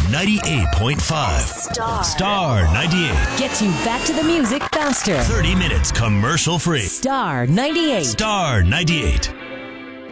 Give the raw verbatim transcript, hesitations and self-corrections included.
ninety-eight point five. Star. Star ninety-eight. Gets you back to the music faster. thirty minutes commercial free. Star ninety-eight. Star ninety-eight.